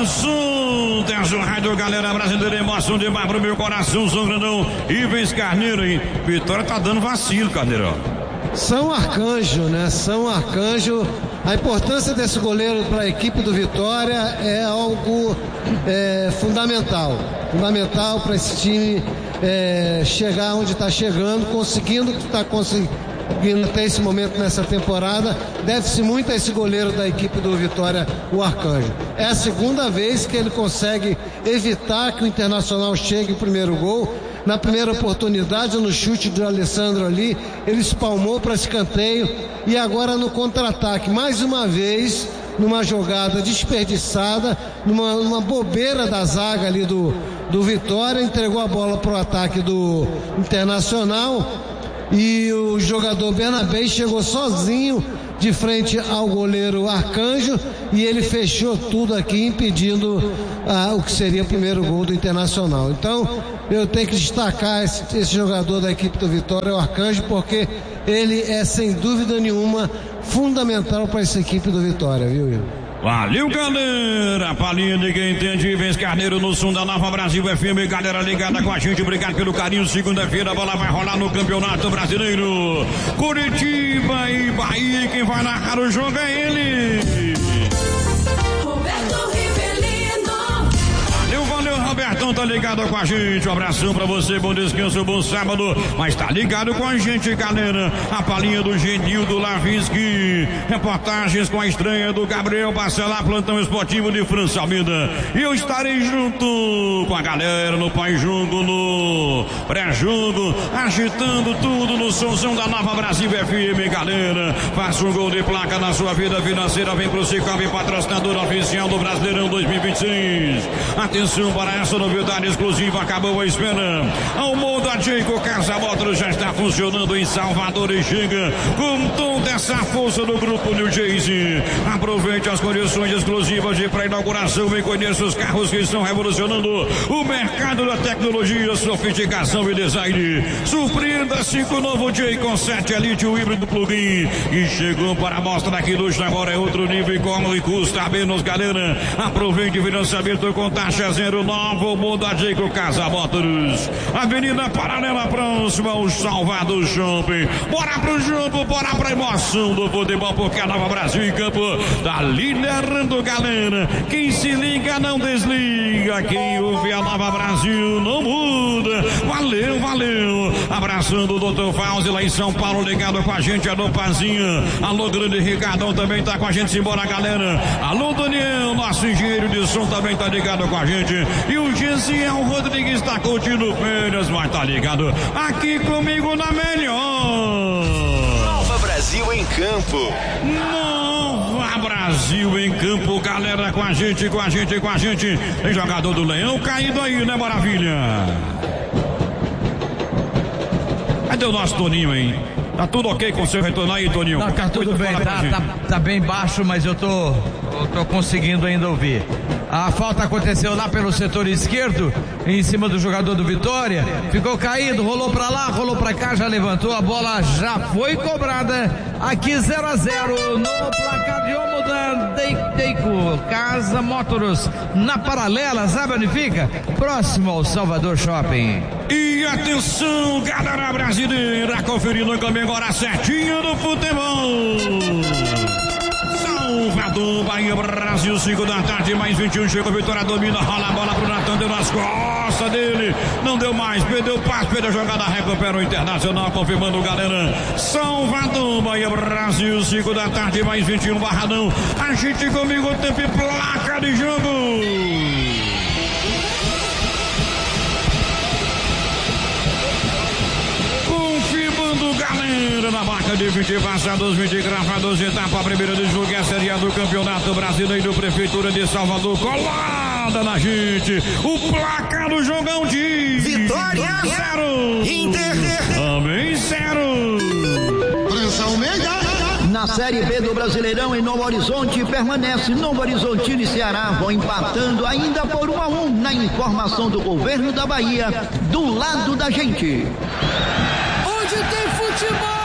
som dessa rádio, galera brasileira, emoção demais pro meu coração, São Grandão, Ivens Carneiro, hein? Vitória tá dando vacilo, Carneiro. São Arcanjo, né? São Arcanjo. A importância desse goleiro para a equipe do Vitória é algo fundamental para esse time chegar onde está chegando, conseguindo o que está conseguindo até esse momento nessa temporada. Deve-se muito a esse goleiro da equipe do Vitória, o Arcanjo. É a segunda vez que ele consegue evitar que o Internacional chegue o primeiro gol. Na primeira oportunidade, no chute do Alessandro ali, ele espalmou para escanteio, e agora no contra-ataque, mais uma vez, numa jogada desperdiçada, numa bobeira da zaga ali do Vitória, entregou a bola para o ataque do Internacional, e o jogador Bernabé chegou sozinho de frente ao goleiro Arcanjo, e ele fechou tudo aqui, impedindo o que seria o primeiro gol do Internacional. Então eu tenho que destacar esse jogador da equipe do Vitória, o Arcanjo, porque ele é sem dúvida nenhuma fundamental para essa equipe do Vitória, viu, Will? Valeu, galera, palhinha de quem entende, Ivens Carneiro no som da Nova Brasil FM, galera ligada com a gente, obrigado pelo carinho. Segunda-feira a bola vai rolar no Campeonato Brasileiro, Curitiba e Bahia, quem vai narrar o jogo é ele, Robertão, tá ligado com a gente, um abração pra você, bom descanso, bom sábado, mas tá ligado com a gente, galera, a palhinha do Genildo Lavinsky, reportagens com a estreia do Gabriel Bacelar, plantão esportivo de França Almeida, e eu estarei junto com a galera no pós-jogo, no pré-jogo, agitando tudo no somzão da Nova Brasil FM, galera, faça um gol de placa na sua vida financeira, vem pro Cicobi, patrocinador oficial do Brasileirão 2026, atenção para essa novidade exclusiva, acabou a espera. Ao modo a Jayco Casa Motors já está funcionando em Salvador e chega com toda essa força do grupo New Jersey. Aproveite as condições exclusivas de pré-inauguração e conheça os carros que estão revolucionando o mercado da tecnologia, sofisticação e design. Surpreenda-se com o novo Jayco 7 Elite, o híbrido plug-in, e chegou para a mostra aqui do agora é outro nível e como e custa menos, galera. Aproveite o financiamento com taxa 09. Novo mundo a Jayco Casa Motors, Avenida Paralela, próxima ao Salvador Shopping. Bora pro jogo, bora pra emoção do futebol, porque a Nova Brasil em campo tá liderando, galera. Quem se liga não desliga, quem ouve a Nova Brasil não muda. Valeu, valeu. Abraçando o Dr. Fauzi lá em São Paulo, ligado com a gente, alô Pazinha, alô grande Ricardão também tá com a gente, simbora, galera. Alô Daniel, nosso engenheiro de som também tá ligado com a gente. E o Gesiel Rodrigues está curtindo férias, mas tá ligado aqui comigo na melhor. Nova Brasil em campo. Nova Brasil em campo, galera, com a gente. Tem jogador do Leão caído aí, né, maravilha? Cadê o nosso Toninho, hein? Tá tudo ok com o seu retorno aí, Toninho? Não, tá tudo bem, tá bem baixo, mas eu tô conseguindo ainda ouvir. A falta aconteceu lá pelo setor esquerdo, em cima do jogador do Vitória, ficou caído, rolou pra lá, rolou pra cá, já levantou, a bola já foi cobrada, aqui 0-0 no placar de Omo da Jayco Casa Motors, na Paralela, sabe onde fica? Próximo ao Salvador Shopping. E atenção, galera brasileira, conferindo também agora certinho do futebol. Salvador, Bahia, Brasil, 5 da tarde, mais 21, chega a Vitória, domina, rola a bola pro Natan, deu nas costas dele, não deu mais, perdeu o passe, perdeu a jogada, recupera o Internacional, confirmando, galera. Salvador, Bahia, Brasil, 5 da tarde, mais 21, Barradão, agite comigo, tempo e placa de jogo. Galera, na marca de 20 passados, 20 gravados, etapa a primeira de jogo, é a Série A do Campeonato Brasileiro, Prefeitura de Salvador, colada na gente, o placar do jogão de Vitória 0, Inter também 0. França Almeida. Na Série B do Brasileirão, em Novo Horizonte, permanece Novo Horizontino e Ceará vão empatando ainda por 1-1 na informação do governo da Bahia, do lado da gente. Onde tem futebol!